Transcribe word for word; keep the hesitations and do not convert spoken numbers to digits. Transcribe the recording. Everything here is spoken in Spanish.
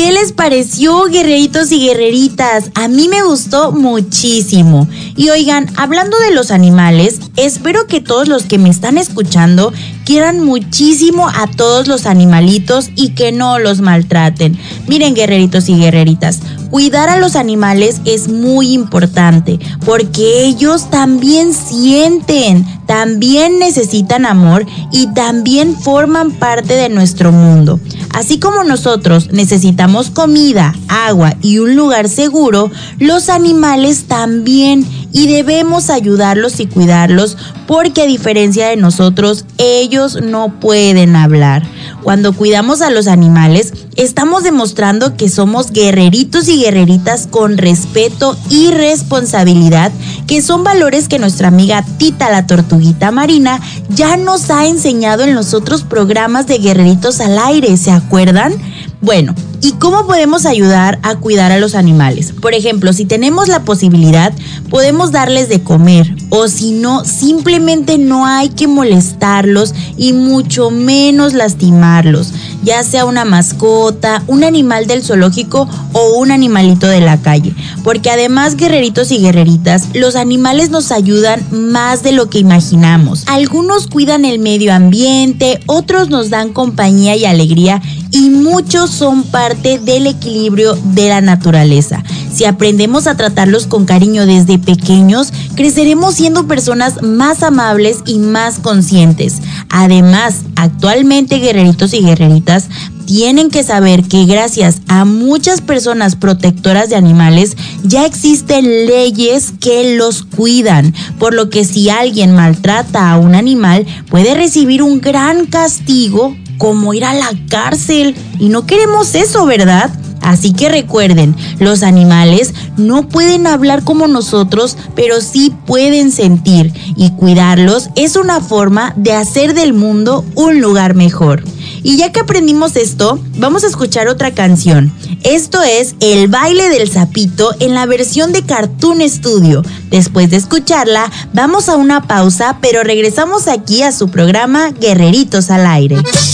¿Qué les pareció, guerreritos y guerreritas? A mí me gustó muchísimo. Y oigan, hablando de los animales, espero que todos los que me están escuchando quieran muchísimo a todos los animalitos y que no los maltraten. Miren, guerreritos y guerreritas, cuidar a los animales es muy importante porque ellos también sienten, también necesitan amor y también forman parte de nuestro mundo. Así como nosotros necesitamos comida, agua y un lugar seguro, los animales también, y debemos ayudarlos y cuidarlos porque a diferencia de nosotros, ellos no pueden hablar. Cuando cuidamos a los animales, estamos demostrando que somos guerreritos y guerreritas con respeto y responsabilidad, que son valores que nuestra amiga Tita la Tortuguita Marina ya nos ha enseñado en los otros programas de Guerreritos al Aire, ¿se acuerdan? Bueno, ¿y cómo podemos ayudar a cuidar a los animales? Por ejemplo, si tenemos la posibilidad, podemos darles de comer, o si no, simplemente no hay que molestarlos y mucho menos lastimarlos, ya sea una mascota, un animal del zoológico o un animalito de la calle, porque además, guerreritos y guerreritas, los animales nos ayudan más de lo que imaginamos. Algunos cuidan el medio ambiente, otros nos dan compañía y alegría, y muchos son parte del equilibrio de la naturaleza. Si aprendemos a tratarlos con cariño desde pequeños, creceremos siendo personas más amables y más conscientes. Además, actualmente, guerreritos y guerreritas, tienen que saber que gracias a muchas personas protectoras de animales, ya existen leyes que los cuidan, por lo que si alguien maltrata a un animal, puede recibir un gran castigo, como ir a la cárcel, y no queremos eso, ¿verdad? Así que recuerden, los animales no pueden hablar como nosotros, pero sí pueden sentir, y cuidarlos es una forma de hacer del mundo un lugar mejor. Y ya que aprendimos esto, vamos a escuchar otra canción. Esto es El Baile del Sapito en la versión de Cartoon Studio. Después de escucharla, vamos a una pausa, pero regresamos aquí a su programa Guerreritos al Aire.